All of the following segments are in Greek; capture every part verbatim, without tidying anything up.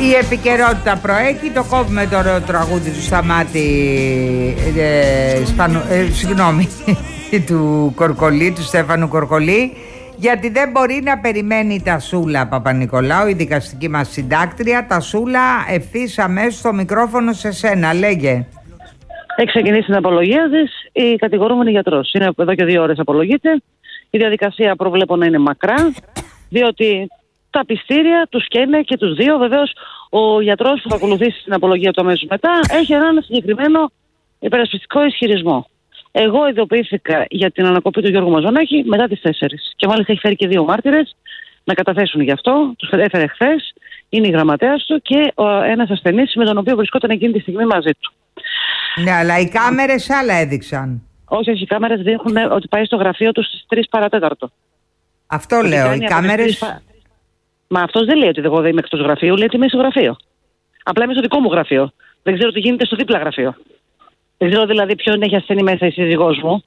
Η επικαιρότητα προέχει, το κόβουμε το τραγούδι του Σταμάτη, ε, Σπανου, ε, συγγνώμη, του Κορκολί, του Στέφανου Κορκολί, γιατί δεν μπορεί να περιμένει τα Σούλα Παπα-Νικολάου, η δικαστική μας συντάκτρια. Τα Σούλα, ευθύς αμέσως το μικρόφωνο σε σένα, λέγε. Έχει ξεκινήσει την απολογία της η κατηγορούμενη γιατρός. Είναι εδώ και δύο ώρες απολογείται. Η διαδικασία προβλέπω να είναι μακρά, διότι τα πιστήρια τους καίνε και τους δύο. Βεβαίως, ο γιατρός που θα ακολουθήσει την απολογία του αμέσως μετά έχει έναν συγκεκριμένο υπερασπιστικό ισχυρισμό. Εγώ ειδοποιήθηκα για την ανακοπή του Γιώργου Μαζονάκη μετά τις τέσσερις. Και μάλιστα έχει φέρει και δύο μάρτυρες να καταθέσουν γι' αυτό. Τους έφερε χθες. Είναι η γραμματέας του και ένας ασθενής με τον οποίο βρισκόταν εκείνη τη στιγμή μαζί του. Ναι, αλλά οι κάμερες άλλα έδειξαν. Όχι, οι κάμερες δείχνουν ότι πάει στο γραφείο του στις τρεις παρατέταρτο. Αυτό ότι λέω, οι κάμερες. Πα... Μα αυτός δεν λέει ότι εγώ δεν είμαι εκτός γραφείου, λέει ότι είμαι στο γραφείο. Απλά είμαι στο δικό μου γραφείο. Δεν ξέρω τι γίνεται στο δίπλα γραφείο. Δεν ξέρω δηλαδή ποιον έχει ασθενή μέσα η σύζυγός μου.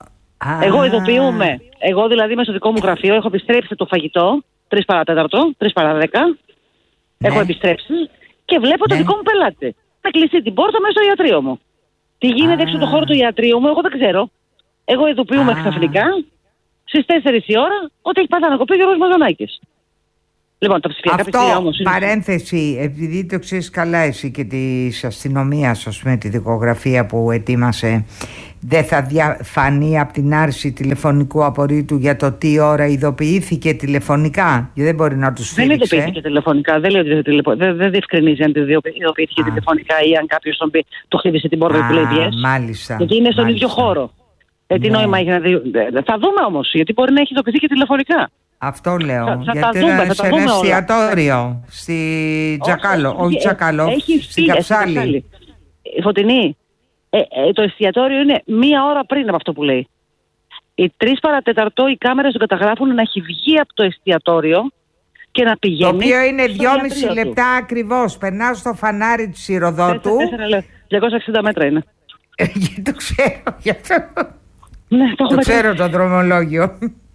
Α. Εγώ ειδοποιούμε. Εγώ δηλαδή είμαι στο δικό μου γραφείο, έχω επιστρέψει το φαγητό, τρεις παρατέταρτο, τρεις παρά δέκα. Ναι. Έχω επιστρέψει και βλέπω ναι. το δικό μου πελάτη. Να κλειστεί την πόρτα μέσα στο ιατρείο μου. Τι γίνεται Α. έξω από το χώρο του ιατρείου μου, εγώ δεν ξέρω. Εγώ ειδοποιούμε ξαφνικά στις τέσσερις η ώρα ότι έχει πάθει ανακοπή ο Γιώργος Μαζονάκης. Λοιπόν, τα ψηφιακά πιστήρια όμως είναι... Παρένθεση, επειδή το ξέρεις καλά εσύ και της αστυνομίας, ας πούμε, τη δικογραφία που ετοίμασε, δεν θα διαφανεί από την άρση τηλεφωνικού απορρίτου για το τι ώρα ειδοποιήθηκε τηλεφωνικά? Γιατί δεν μπορεί να τους φύριξε. Δεν ειδοποιήθηκε τηλεφωνικά, δεν, λέει ότι δεν, δεν διευκρινίζει αν ειδοποιήθηκε τηλεφωνικά ή αν κάποιος τον πει, το χτύπησε την πόρτα του λέει πιες. Μάλιστα. Γιατί είναι στον μάλιστα. ίδιο χώρο. Ε, τι ναι. νόημα έχει να δει. Θα δούμε όμως, γιατί μπορεί να έχει ειδοποιηθεί και τηλεφωνικά. Αυτό λέω, θα, θα γιατί δούμε, είναι σε ένα εστιατόριο στη Τζακάλο, όχι Τζακάλο, στην Καψάλη. Φωτεινή, ε, ε, το εστιατόριο είναι μία ώρα πριν από αυτό που λέει. Οι τρεις παρατέταρτο οι κάμερες του καταγράφουν να έχει βγει από το εστιατόριο και να πηγαίνει. Το οποίο είναι δυόμιση λεπτά ακριβώς. Περνάω στο φανάρι του Σιροδότου. διακόσια εξήντα μέτρα είναι. Το ξέρω γι' αυτό. Ναι, το, το ξέρω το δρομολόγιο.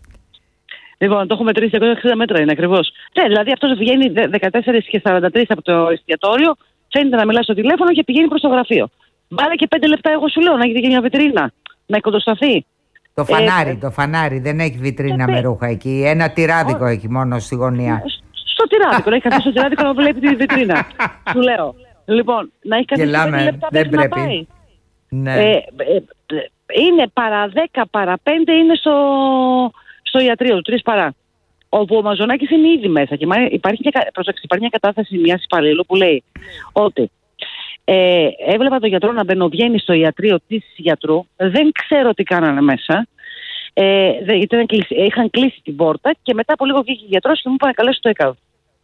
Λοιπόν, το έχουμε τρεις διακόσια εξήντα μέτρα είναι ακριβώς. Ναι, δηλαδή αυτός βγαίνει δεκατέσσερα και σαράντα τρία από το εστιατόριο, φαίνεται να μιλάει στο τηλέφωνο και πηγαίνει προς το γραφείο. Βάλε και πέντε λεπτά, εγώ σου λέω, να έχει και μια βιτρίνα, να εικοδοσταθεί. Το φανάρι, ε, το φανάρι δεν έχει βιτρίνα με ρούχα εκεί. Ένα τυράδικο έχει μόνο στη γωνία. Στο τυράδικο, να έχει καθίσει στο τυράδικο να βλέπει τη βιτρίνα. Σου λέω. Λοιπόν, να έχει καθίσει πέντε λεπτά δεν πρέπει. Να πάει. Ναι. Ε, ε, είναι παρά δέκα, παρά πέντε είναι στο, στο ιατρείο του, τρεις παρά. Όπου ο Μαζονάκης είναι ήδη μέσα. Και υπάρχει, προσέξτε, υπάρχει μια κατάθεση μιας υπαλλήλου που λέει ότι ε, έβλεπα τον γιατρό να μπαινοβγαίνει στο ιατρείο της γιατρού, δεν ξέρω τι κάνανε μέσα. Ε, δεν, ήταν, είχαν κλείσει την πόρτα και μετά από λίγο βγήκε ο γιατρός και μου είπα να καλέσω το ΕΚΑΒ.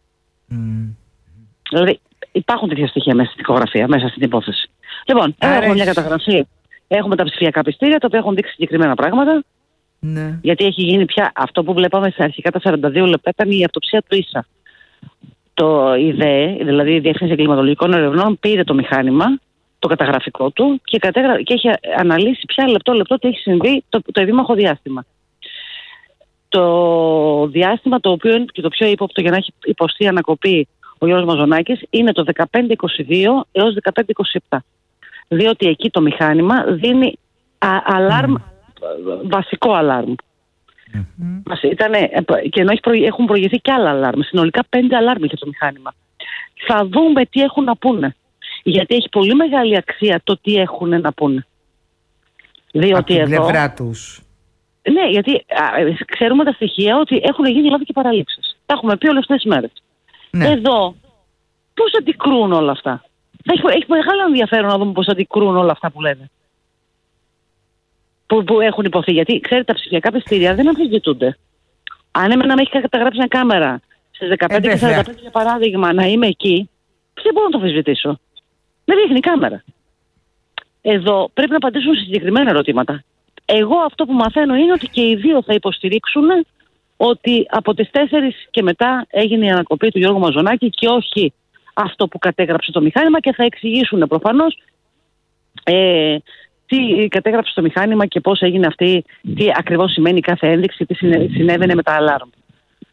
Mm. Δηλαδή υπάρχουν τέτοια στοιχεία μέσα στην δικογραφία, μέσα στην υπόθεση. Λοιπόν, Άρα έχουμε μια καταγραφή. Έχουμε τα ψηφιακά πιστήρια τα οποία έχουν δείξει συγκεκριμένα πράγματα. Ναι. Γιατί έχει γίνει πια αυτό που βλέπαμε σε αρχικά τα σαράντα δύο λεπτά ήταν η αυτοψία του ΙΣΑ. Το ΙΔΕ, δηλαδή η Διεύθυνση Εγκληματολογικών Ερευνών, πήρε το μηχάνημα, το καταγραφικό του και, κατέγρα... και έχει αναλύσει πια λεπτό-λεπτό τι έχει συμβεί το, το επίμαχο διάστημα. Το διάστημα το οποίο είναι και το πιο ύποπτο για να έχει υποστεί ανακοπή ο Γιώργος Μαζονάκης είναι το δεκαπέντε είκοσι δύο έως δεκαπέντε είκοσι επτά. Διότι εκεί το μηχάνημα δίνει α, αλάρμ, mm. βασικό αλάρμ. Mm-hmm. Ήτανε, και ενώ έχουν προηγηθεί και άλλα αλάρμ, συνολικά πέντε αλάρμ για το μηχάνημα. Θα δούμε τι έχουν να πούνε. Γιατί έχει πολύ μεγάλη αξία το τι έχουν να πούνε. Διότι από την εδώ, πλευρά τους. Ναι, γιατί α, ξέρουμε τα στοιχεία ότι έχουν γίνει λάθη και παραλήψεις. Τα έχουμε πει όλες αυτές τις μέρες. Ναι. Εδώ, πώς αντικρούν όλα αυτά. Έχει, έχει μεγάλο ενδιαφέρον να δούμε πώς αντικρούν όλα αυτά που λένε. Που, που έχουν υποθεί. Γιατί, ξέρετε, τα ψηφιακά πιστήρια δεν αμφισβητούνται. Αν εμένα με έχει καταγράψει μια κάμερα στις δεκαπέντε και σαράντα πέντε για παράδειγμα να είμαι εκεί, δεν μπορώ να το αμφισβητήσω. Δεν δείχνει η κάμερα. Εδώ πρέπει να απαντήσουν σε συγκεκριμένα ερωτήματα. Εγώ αυτό που μαθαίνω είναι ότι και οι δύο θα υποστηρίξουν ότι από τις τέσσερις και μετά έγινε η ανακοπή του Γιώργου Μαζονάκη και όχι αυτό που κατέγραψε το μηχάνημα και θα εξηγήσουν προφανώς ε, τι κατέγραψε το μηχάνημα και πώς έγινε αυτή, τι ακριβώς σημαίνει κάθε ένδειξη, τι συνέβαινε με τα αλάρμ.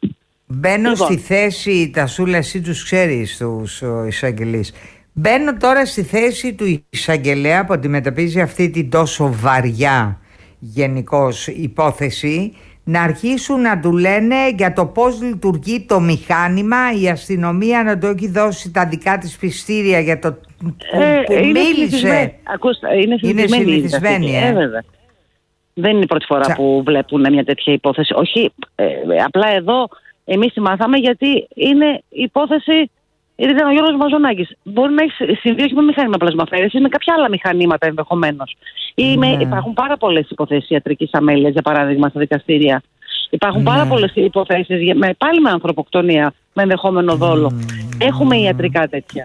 Μπαίνω λοιπόν στη θέση, τα Σούλα, εσύ τους ξέρεις τους εισαγγελείς. Μπαίνω τώρα στη θέση του εισαγγελέα που αντιμετωπίζει αυτή την τόσο βαριά γενικώς υπόθεση, να αρχίσουν να του λένε για το πώς λειτουργεί το μηχάνημα, η αστυνομία να του έχει δώσει τα δικά της πιστήρια για το ε, που είναι μίλησε. Ακούστε, είναι συνηθισμένη. Είναι συνηθισμένη, ε. ε, βέβαια. Δεν είναι η πρώτη φορά Τσα... που βλέπουν μια τέτοια υπόθεση. Όχι, ε, απλά εδώ εμείς τη μάθαμε γιατί είναι υπόθεση. Ήταν ο Γιώργος Μαζονάκης. Μπορεί να έχει συμβεί όχι με μηχάνημα πλασμαφέρηση, με κάποια άλλα μηχανήματα ενδεχομένως. Ή με, ναι. Υπάρχουν πάρα πολλές υποθέσεις ιατρικής αμέλειας, για παράδειγμα, στα δικαστήρια. Υπάρχουν ναι. πάρα πολλές υποθέσεις με, πάλι με ανθρωποκτονία, με ενδεχόμενο δόλο. Mm. Έχουμε ιατρικά τέτοια.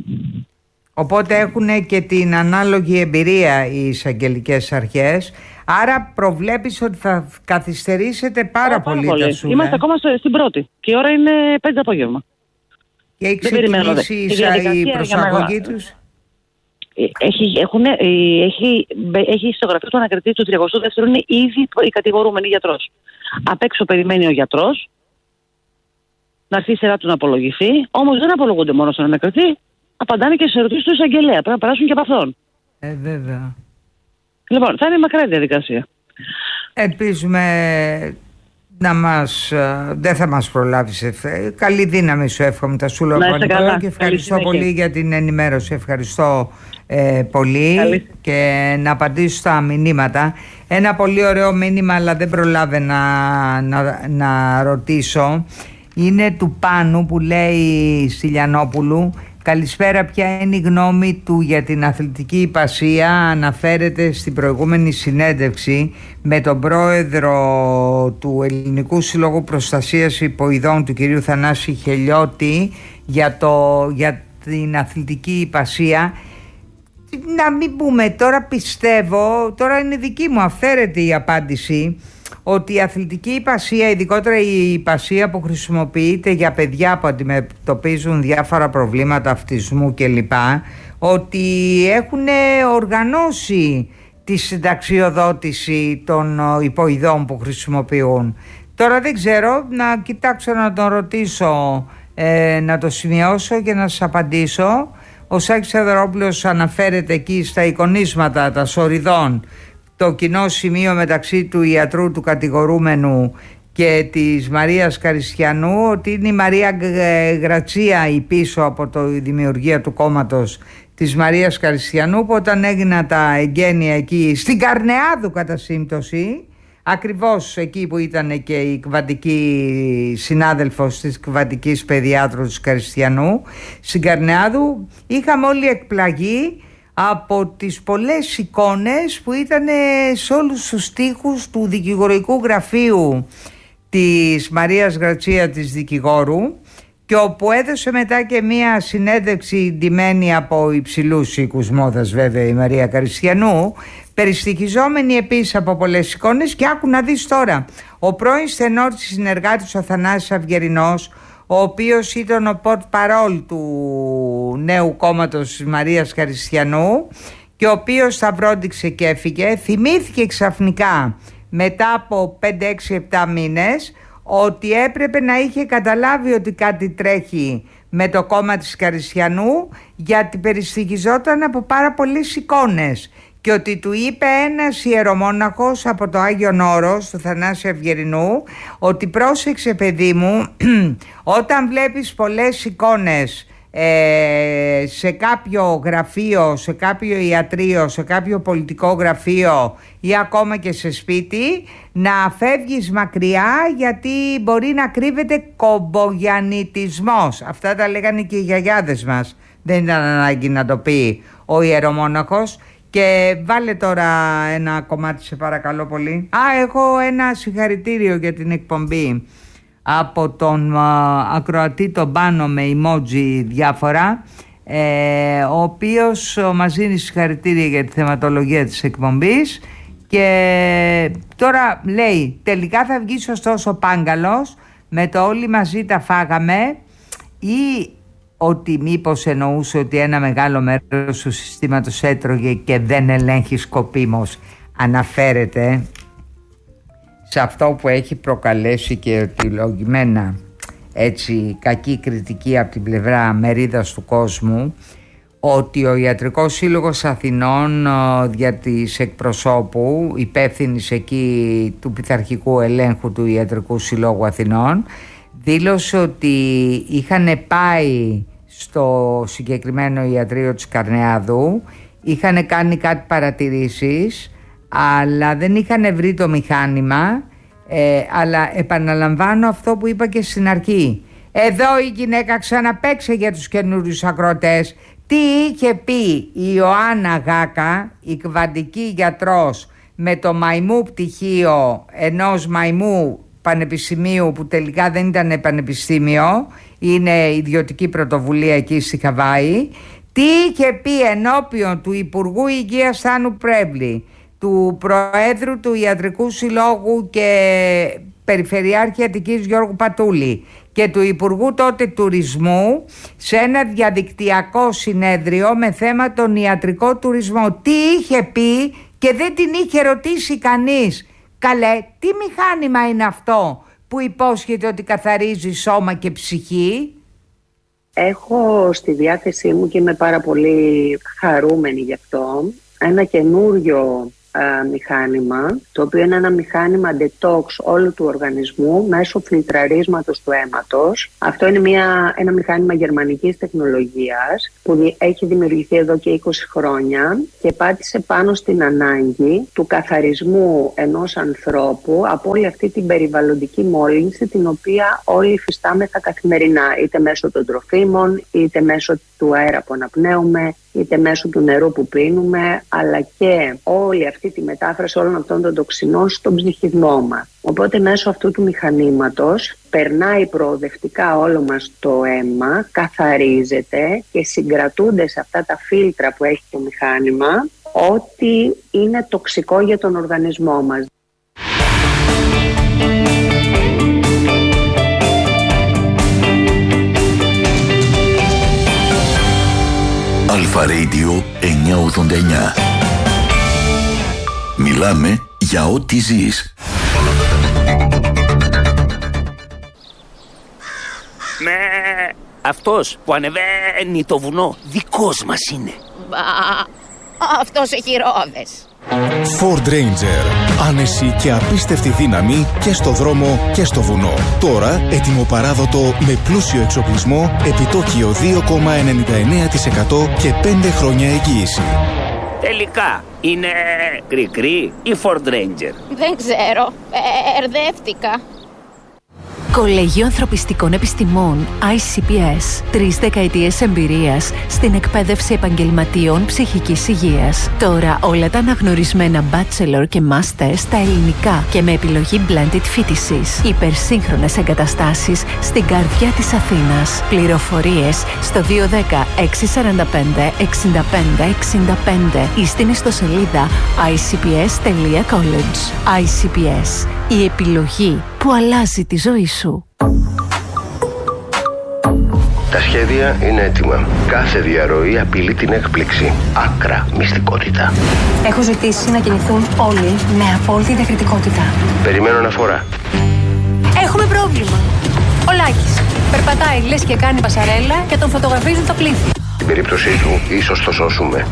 Οπότε έχουν και την ανάλογη εμπειρία οι εισαγγελικές αρχές. Άρα προβλέπεις ότι θα καθυστερήσετε πάρα, πάρα πολύ. πολύ. Τα Είμαστε ακόμα στην πρώτη και η ώρα είναι πέντε απόγευμα. Και έχει ξεκινήσει η προσαγωγή τους. Έχει, έχουν, έχει, έχει στο γραφείο του ανακριτή του τριακοστού δεύτερου, είναι ήδη η κατηγορούμενη γιατρός. Απ' έξω περιμένει ο γιατρός να έρθει η σειρά του να απολογηθεί. Όμως δεν απολογούνται μόνο στον ανακριτή, απαντάνε και σε ερωτήσεις του εισαγγελέα. Πρέπει να περάσουν και από αυτόν. Ε, βέβαια. Λοιπόν, θα είναι μακρά διαδικασία. Ελπίζουμε να μας, δεν θα μας προλάβεις. Καλή δύναμη σου εύχομαι, τα Σούλα Πανικόλα, και ευχαριστώ πολύ για την ενημέρωση. Ευχαριστώ ε, πολύ. Καλή. Και να απαντήσω στα μηνύματα. Ένα πολύ ωραίο μήνυμα, αλλά δεν προλάβαινα να, να, να ρωτήσω, είναι του Πάνου που λέει στη Λιανόπουλου: καλησπέρα, ποια είναι η γνώμη του για την αθλητική υπασία? Αναφέρεται στην προηγούμενη συνέντευξη με τον πρόεδρο του Ελληνικού Συλλόγου Προστασίας Υποειδών, του κυρίου Θανάση Χελιώτη, για, το, για την αθλητική υπασία. Να μην πούμε, τώρα πιστεύω, τώρα είναι δική μου αυθαίρετη η απάντηση, ότι η αθλητική υπασία, ειδικότερα η υπασία που χρησιμοποιείται για παιδιά που αντιμετωπίζουν διάφορα προβλήματα αυτισμού κλπ, ότι έχουν οργανώσει τη συνταξιοδότηση των υποειδών που χρησιμοποιούν. Τώρα δεν ξέρω, να κοιτάξω να τον ρωτήσω, ε, να το σημειώσω και να σας απαντήσω. Ο Σάκης Σιδερόπουλος αναφέρεται εκεί στα εικονίσματα τα σοριδών, το κοινό σημείο μεταξύ του ιατρού του κατηγορούμενου και της Μαρίας Καριστιανού, ότι είναι η Μαρία Γρατσία η πίσω από τη δημιουργία του κόμματος της Μαρίας Καριστιανού, που όταν έγιναν τα εγγένεια εκεί στην Καρνεάδου κατά σύμπτωση, ακριβώς εκεί που ήταν και η κβαντική συνάδελφος της κβαντικής παιδιάτρου της Καριστιανού, στην Καρνεάδου, είχαμε όλοι εκπλαγεί από τις πολλές εικόνες που ήταν σε όλους τους τοίχους του δικηγορικού γραφείου της Μαρίας Γρατσία, της δικηγόρου, και όπου έδωσε μετά και μία συνέντευξη ντυμένη από υψηλούς οίκους μόδας, βέβαια, η Μαρία Καριστιανού, περιστοιχιζόμενη επίσης από πολλές εικόνες. Και άκου να δεις τώρα, ο πρώην στενόρ της συνεργάτης ο Θανάσης Αυγερινός, ο οποίος ήταν ο πορτ παρόλ του νέου κόμματος της Μαρίας Καριστιανού και ο οποίος σταυρόντιξε και έφυγε, θυμήθηκε ξαφνικά μετά από πέντε έξι επτά μήνες ότι έπρεπε να είχε καταλάβει ότι κάτι τρέχει με το κόμμα της Καριστιανού, γιατί περιστοιχιζόταν από πάρα πολλές εικόνες, και ότι του είπε ένας ιερομόναχος από το Άγιον Όρος του Θανάση Αυγερινού ότι πρόσεξε παιδί μου, όταν βλέπεις πολλές εικόνες ε, σε κάποιο γραφείο, σε κάποιο ιατρείο, σε κάποιο πολιτικό γραφείο ή ακόμα και σε σπίτι, να φεύγεις μακριά, γιατί μπορεί να κρύβεται κομπογιαννιτισμός. Αυτά τα λέγανε και οι γιαγιάδες μας, δεν ήταν ανάγκη να το πει ο ιερομόναχος. Και βάλε τώρα ένα κομμάτι, σε παρακαλώ πολύ. Α, έχω ένα συγχαρητήριο για την εκπομπή από τον α, ακροατή τον Πάνο με emoji διάφορα, ε, ο οποίος μας δίνει συγχαρητήρια για τη θεματολογία της εκπομπής. Και τώρα λέει, τελικά θα βγει σωστός ο Πάγκαλος με το όλοι μαζί τα φάγαμε, ή ότι μήπως εννοούσε ότι ένα μεγάλο μέρος του συστήματος έτρωγε και δεν ελέγχει σκοπίμως? Αναφέρεται σε αυτό που έχει προκαλέσει και αιτιολογημένα έτσι κακή κριτική από την πλευρά μερίδας του κόσμου, ότι ο Ιατρικός Σύλλογος Αθηνών για τις εκπροσώπου, υπεύθυνης εκεί του πειθαρχικού ελέγχου του Ιατρικού Συλλόγου Αθηνών, δήλωσε ότι είχαν πάει στο συγκεκριμένο ιατρείο της Καρνεάδου, είχαν κάνει κάτι παρατηρήσεις, αλλά δεν είχαν βρει το μηχάνημα. ε, αλλά επαναλαμβάνω αυτό που είπα και στην αρχή, εδώ η γυναίκα ξαναπαίξε για τους καινούριους ακροατές τι είχε πει η Ιωάννα Γάκα, η κβαντική γιατρός με το μαϊμού πτυχίο ενός μαϊμού πανεπιστημίου που τελικά δεν ήταν πανεπιστήμιο, είναι ιδιωτική πρωτοβουλία εκεί στη Χαβάη. Τι είχε πει ενώπιον του Υπουργού Υγείας Θάνου Πρέβλη, του Προέδρου του Ιατρικού Συλλόγου και Περιφερειάρχη Αττικής Γιώργου Πατούλη και του Υπουργού τότε Τουρισμού σε ένα διαδικτυακό συνέδριο με θέμα τον ιατρικό τουρισμό. Τι είχε πει και δεν την είχε ρωτήσει κανείς. Καλέ, τι μηχάνημα είναι αυτό που υπόσχεται ότι καθαρίζει σώμα και ψυχή? Έχω στη διάθεσή μου και είμαι πάρα πολύ χαρούμενη γι' αυτό ένα καινούριο α, μηχάνημα, το οποίο είναι ένα μηχάνημα detox όλου του οργανισμού μέσω φιλτραρίσματος του αίματος. Αυτό είναι μια, ένα μηχάνημα γερμανικής τεχνολογίας που δι, έχει δημιουργηθεί εδώ και είκοσι χρόνια και πάτησε πάνω στην ανάγκη του καθαρισμού ενός ανθρώπου από όλη αυτή την περιβαλλοντική μόλυνση την οποία όλοι υφιστάμεθα καθημερινά, είτε μέσω των τροφίμων, είτε μέσω του αέρα που αναπνέουμε, είτε μέσω του νερού που πίνουμε, αλλά και όλη αυτή τη μετάφραση όλων αυτών των τοξινών στον ψυχισμό μας. Οπότε μέσω αυτού του μηχανήματος περνάει προοδευτικά όλο μας το αίμα, καθαρίζεται και συγκρατούνται σε αυτά τα φίλτρα που έχει το μηχάνημα ό,τι είναι τοξικό για τον οργανισμό μας. Αλφα Radio εννιακόσια ογδόντα εννιά. Μιλάμε για ό,τι ζεις. Με αυτός που ανεβαίνει το βουνό δικός μας είναι. Μπα, αυτός έχει ρόδες. Ford Ranger. Άνεση και απίστευτη δύναμη και στο δρόμο και στο βουνό. Τώρα έτοιμο παράδοτο με πλούσιο εξοπλισμό, επιτόκιο δύο κόμμα ενενήντα εννέα τοις εκατό και πέντε χρόνια εγγύηση. Τελικά είναι κρικρή ή Ford Ranger? Δεν ξέρω, μπερδεύτηκα. Κολέγιο Ανθρωπιστικών Επιστημών άι σι πι ες. Τρεις δεκαετίες εμπειρίας στην εκπαίδευση επαγγελματιών ψυχικής υγείας. Τώρα όλα τα αναγνωρισμένα bachelor και master στα ελληνικά και με επιλογή blended φοιτησης. Υπερσύγχρονες εγκαταστάσεις στην καρδιά της Αθήνας. Πληροφορίες στο δύο ένα μηδέν έξι τέσσερα πέντε εξήντα πέντε εξήντα πέντε ή στην ιστοσελίδα άι σι πι ες τελεία college. άι σι πι ες. Η επιλογή που αλλάζει τη ζωή σου. Τα σχέδια είναι έτοιμα. Κάθε διαρροή απειλεί την έκπληξη. Άκρα μυστικότητα. Έχω ζητήσει να κινηθούν όλοι με απόλυτη διακριτικότητα. Περιμένω αναφορά. Έχουμε πρόβλημα. Ο Λάκης περπατάει λες και κάνει πασαρέλα και τον φωτογραφίζουν τα πλήθη. Την περίπτωσή του ίσως το σώσουμε.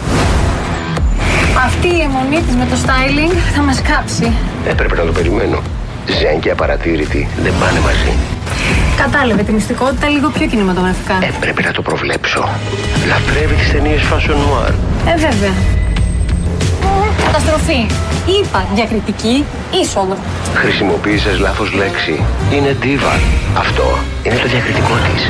Αυτή η αιμονή της με το styling θα μας κάψει. Έπρεπε να το περιμένω. Ζέν και απαρατήρητη δεν πάνε μαζί. Κατάλαβε τη μυστικότητα λίγο πιο κινηματογραφικά. Έπρεπε να το προβλέψω. Λατρεύει τις ταινίες fashion noir. Ε, βέβαια. Καταστροφή. Είπα διακριτική είσοδο. Χρησιμοποίησες λάθος λέξη. Είναι diva. Αυτό είναι το διακριτικό της.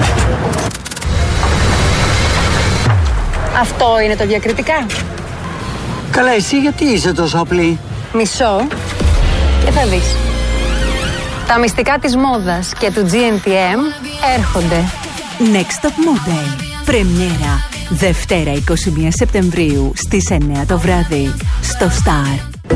Αυτό είναι το διακριτικά. Καλά, εσύ γιατί είσαι τόσο απλή? Μισό και θα δεις. Τα μυστικά της μόδας και του τζι εν τι εμ έρχονται. Next Top Model. Πρεμιέρα Δευτέρα εικοστή πρώτη Σεπτεμβρίου στις εννιά το βράδυ στο Star.